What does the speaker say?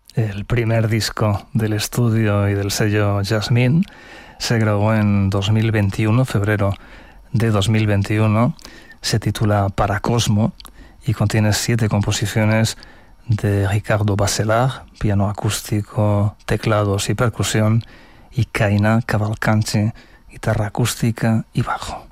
El primer disco del estudio y del sello Jasmine se grabó en 2021, febrero de 2021. Se titula Paracosmo y contiene 7 composiciones de Ricardo Baccelard, piano acústico, teclados y percusión, y Kaina Cavalcanti, guitarra acústica y bajo.